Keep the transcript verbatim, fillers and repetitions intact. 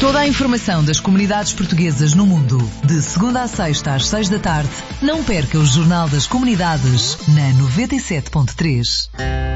Toda a informação das comunidades portuguesas no mundo, de segunda a sexta às seis da tarde. Não perca o Jornal das Comunidades na noventa e sete ponto três.